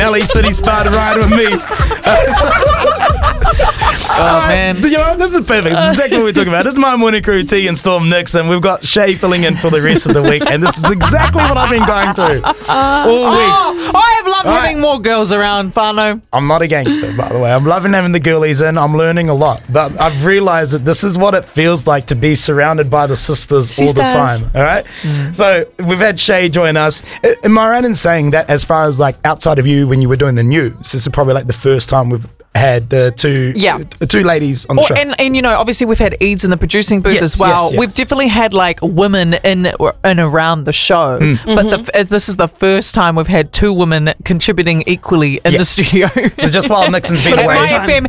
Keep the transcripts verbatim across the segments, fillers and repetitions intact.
Nelly City Spa to ride with me. Oh, man. You know, this is perfect. This is exactly what we're talking about. This is my morning crew, T and Storm Nixon. We've got Shay filling in for the rest of the week, and this is exactly what I've been going through all week. Oh, I have loved All having right. more girls around, Whānau. I'm not a gangster, by the way. I'm loving having the girlies in. I'm learning a lot. But I've realized that this is what it feels like to be surrounded by the sisters all the Sisters. time. All right? So we've had Shay join us. I- Am I right in saying that as far as like outside of you when you were doing the news, this is probably like the first time we've had the two, Yeah. the two ladies on the Or, show? and, and, you know, obviously we've had Eads in the producing booth Yes, as well. yes, yes. We've definitely had like women in or in around the show. Hmm. But the, f- this is the first time we've had two women contributing equally in Yeah. the studio. So just while Nixon's been At away, my F M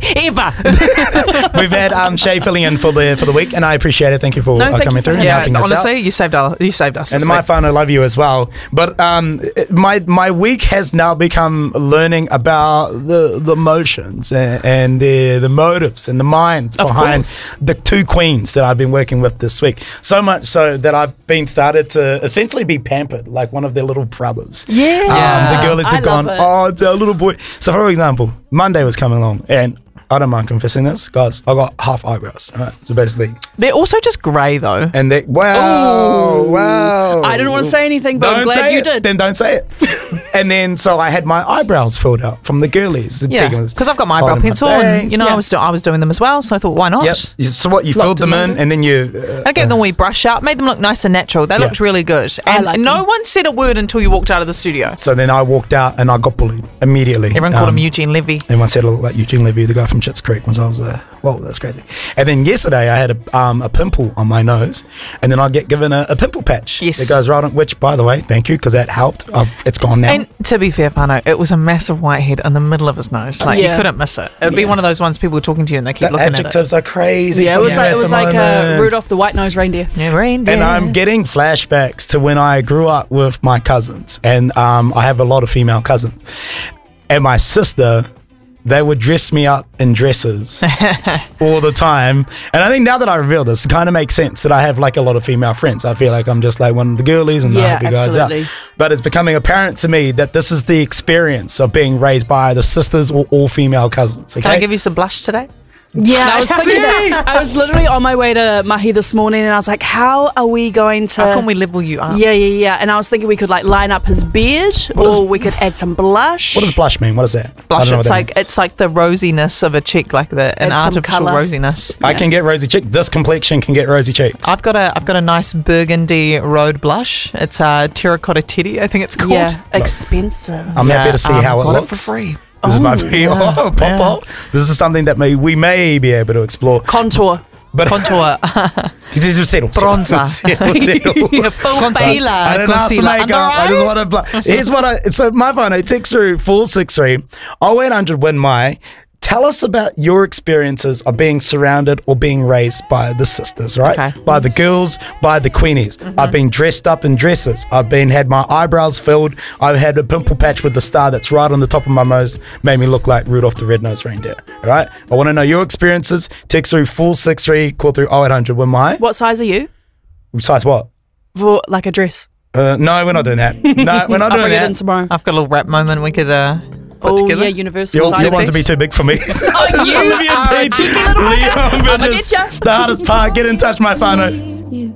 ever. we've had um, Shay filling in for the for the week, and I appreciate it. Thank you for No, uh, thank coming you. through and Yeah, helping us out. honestly, you saved our, you saved us. And this my week. phone, I love you as well. But um, it- my my week has now become learning about the the motions and, and the the motives and the minds Of behind course. the two queens that I've been working with this week. So much so that I've been started to essentially be pampered like one of their little brothers. Yeah. Um, the girlies I have gone, love it. oh, it's our little boy. So for example, Monday was coming along, and I don't mind confessing this, guys. I got half eyebrows. Right? So basically, They're also just grey though. and they wow, wow. I didn't want to say anything, but I'm Don't glad say you it. did. Then don't say it. And then so I had my eyebrows filled out from the girlies. The Yeah, Tigers. because I've got my eyebrow Holding my pencil, and bangs. you know I Yeah. was do- I was doing them as well, so I thought, why not? Yep. So what you Locked filled them them in, in. and then you. Uh, I gave them a wee brush up, made them look nice and natural. They Yeah. looked really good, I and like no them. one said a word until you walked out of the studio. so then I walked out and I got bullied immediately. Everyone called Um, him Eugene Levy. Everyone said I look like Eugene Levy, the guy from Schitt's Creek, when I was there. Whoa, that's crazy. And then yesterday I had a, um, a pimple on my nose, and then I get given a, a pimple patch. Yes. It goes right on, which, by the way, thank you, because that helped. Uh, it's gone now. And to be fair, Pano, it was a massive whitehead in the middle of his nose. Like you Yeah. couldn't miss it. It would be one of those ones people were talking to you and they keep the looking adjectives are crazy. Yeah, it for was me like, at it was the like uh, moment. Rudolph the White-Nosed Reindeer. at it. Yeah, reindeer. And I'm getting flashbacks to when I grew up with my cousins. And um, I have a lot of female cousins. And my sister, they would dress me up in dresses all the time. And I think now that I reveal this, it kind of makes sense that I have like a lot of female friends. I feel like I'm just like one of the girlies and I Yeah, help you guys absolutely. out. But it's becoming apparent to me that this is the experience of being raised by the sisters or all female cousins. Okay? Can I give you some blush today? Yeah, I was See? thinking that. I was literally on my way to Mahi this morning, and I was like, "How are we going to?" How can we level you up? Yeah, yeah, yeah. And I was thinking we could like line up his beard, What or is- we could add some blush. What does blush mean? What is that? I Blush. don't know It's what that like means. it's like the rosiness of a cheek, like the an Add some artificial colour. rosiness. I can get rosy cheek. This complexion can get rosy cheeks. I've got a I've got a nice burgundy road blush. It's a terracotta teddy, I think it's called. Yeah, expensive. I'm happy to see um, how it got looks. it for free. This is my Oh, video. Oh, pop yeah. out. This is something that may, we may be able to explore. Contour. But Contour, this is settle. Bronzer. Settle, settle. concealer, I didn't ask for concealer, makeup. under I eye. just want to. Bl- Here's what I. So my phone. It takes through four six three. oh eight hundred win my. Tell us about your experiences of being surrounded or being raised by the sisters, right? Okay. By the girls, by the queenies. I've been dressed up in dresses. I've been had my eyebrows filled. I've had a pimple patch with the star that's right on the top of my nose, made me look like Rudolph the Red-Nosed Reindeer. All right? I want to know your experiences. Text through four six three, call through oh eight hundred win my. What size are you Besides what? for like a dress? Uh, no, we're not doing that. No, we're not I'll doing bring it in that. tomorrow. I've got a little rap moment we could uh, put Oh together. yeah, universal Your, size. your ones will be piece. too big for me. Oh, you are a cheeky little Leon I'ma Bridges. get ya. The hardest part. Get in touch, my whānau.